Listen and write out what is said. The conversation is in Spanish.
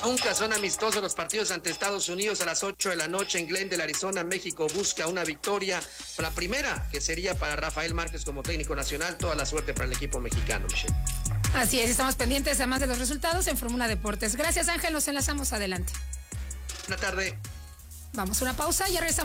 Nunca son amistosos los partidos ante Estados Unidos a las 8 de la noche en Glendale, Arizona. México busca una victoria, la primera que sería para Rafael Márquez como técnico nacional. Toda la suerte para el equipo mexicano, Michelle. Así es, estamos pendientes además de los resultados en Fórmula Deportes. Gracias, Ángel, nos enlazamos adelante. Buena tarde. Vamos a una pausa y ya regresamos.